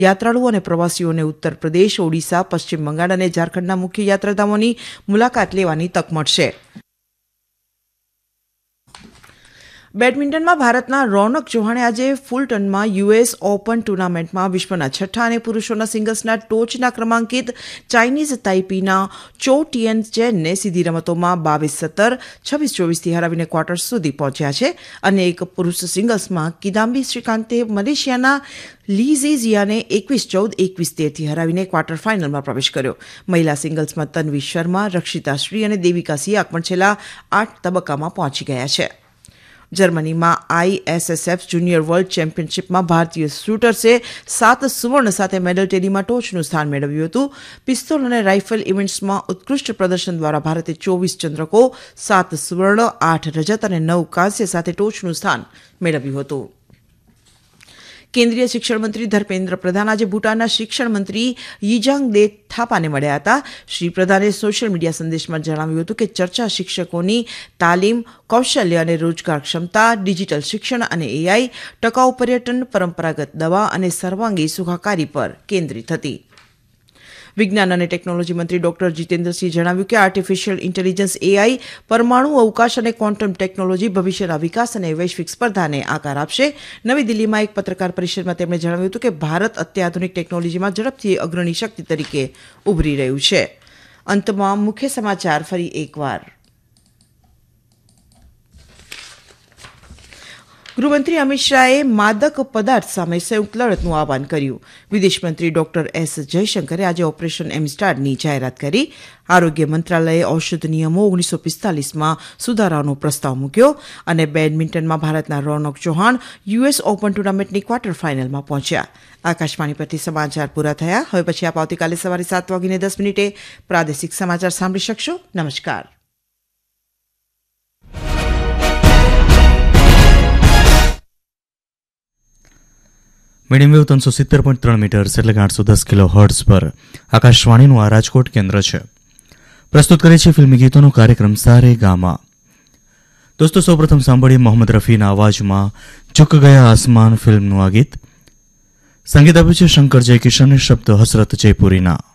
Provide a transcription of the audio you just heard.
યાત્રાળુઓ અને પ્રવાસીઓને ઉત્તર પ્રદેશ, ઓડિશા, પશ્ચિમ બંગાળ અને ઝારખંડના મુખ્ય યાત્રાધામોની મુલાકાત લેવાની તક મળશે. બેડમિન્ટનમાં ભારતના રોનક ચૌહાણે આજે ફુલટનમાં યુએસ ઓપન ટુર્નામેન્ટમાં વિશ્વના છઠ્ઠા અને પુરુષોના સિંગલ્સના ટોચના ક્રમાંકિત ચાઇનીઝ તાઇપીના ચો ટિયન ચેનને સીધી રમતોમાં 22-17, 26-24થી હરાવીને ક્વાર્ટર્સ સુધી પહોંચ્યા છે. અને એક પુરુષ સિંગલ્સમાં કિદામ્બી શ્રીકાંતે મલેશિયાના લી ઝીઝિયાને 21-14, 21-13થી હરાવીને ક્વાર્ટર ફાઇનલમાં પ્રવેશ કર્યો. મહિલા સિંગલ્સમાં તન્વી શર્મા, રક્ષિતા શ્રી અને દેવિકા સિયાક પણ છેલ્લા 8 તબક્કામાં પહોંચી ગયા છે. જર્મનીમાં ISSF જુનિયર વર્લ્ડ ચેમ્પિયનશિપમાં ભારતીય શૂટર્સે 7 સુવર્ણ સાથે મેડલ ટેલીમાં ટોચનું સ્થાન મેળવ્યું હતું. પિસ્તોલ અને રાઇફલ ઇવેન્ટ્સમાં ઉત્કૃષ્ટ પ્રદર્શન દ્વારા ભારતે 24 ચંદ્રકો, 7 સુવર્ણ, 8 રજત અને 9 કાંસ્ય સાથે ટોચનું સ્થાન મેળવ્યું હતું. કેન્દ્રીય શિક્ષણ મંત્રી ધર્મેન્દ્ર પ્રધાન આજે ભૂટાનના શિક્ષણ મંત્રી યીજાંગદે થાપાને મળ્યા હતા. શ્રી પ્રધાને સોશિયલ મીડિયા સંદેશમાં જણાવ્યું હતું કે ચર્ચા શિક્ષકોની તાલીમ, કૌશલ્ય અને રોજગાર ક્ષમતા, ડિજિટલ શિક્ષણ અને AI, ટકાઉ પર્યટન, પરંપરાગત દવા અને સર્વાંગી સુખાકારી પર કેન્દ્રિત હતી. વિજ્ઞાન અને ટેકનોલોજી મંત્રી ડોક્ટર જીતેન્દ્રસિંહે જણાવ્યું કે આર્ટિફિશિયલ ઇન્ટેલિજન્સ AI, પરમાણુ અવકાશ અને ક્વોન્ટમ ટેકનોલોજી ભવિષ્યના વિકાસ અને વૈશ્વિક સ્પર્ધાને આકાર આપશે. નવી દિલ્હીમાં એક પત્રકાર પરિષદમાં તેમણે જણાવ્યું હતું કે ભારત અત્યાધુનિક ટેકનોલોજીમાં ઝડપથી અગ્રણી શક્તિ તરીકે ઉભરી રહ્યું છે. અંતમાં મુખ્ય સમાચાર ફરી એકવાર. ગૃહમંત્રી અમિત શાહે માદક પદાર્થ સામે સંયુક્ત લડતનું આહવાન કર્યું. વિદેશમંત્રી ડોક્ટર S જયશંકરે આજે ઓપરેશન એમસ્ટારની જાહેરાત કરી. આરોગ્ય મંત્રાલયે ઔષધ નિયમો 1945માં સુધારાનો પ્રસ્તાવ મૂક્યો. અને બેડમિન્ટનમાં ભારતના રોનક ચૌહાણ યુએસ ઓપન ટુર્નામેન્ટની ક્વાર્ટર ફાઇનલમાં પહોંચ્યા. આકાશવાણી પરથી સમાચાર પૂરા થયા. હવે પછી આપ આવતીકાલે સવારે 7:10 પ્રાદેશિક સમાચાર સાંભળી શકશો. નમસ્કાર. મીડિયમ વેવ 370.3 મીટર્સ એટલે કે 810 કિલો હર્ટ્ઝ પર આકાશવાણીનું આ રાજકોટ કેન્દ્ર છે. પ્રસ્તુત કરે છે ફિલ્મી ગીતોનો કાર્યક્રમ સારે ગામા. દોસ્તો, સૌપ્રથમ સાંભળીએ મોહમ્મદ રફીના અવાજમાં ઝુક ગયા આસમાન ફિલ્મનું આ ગીત. સંગીત આપ્યું છે શંકર જયકિશને, શબ્દ હસરત જયપુરીના.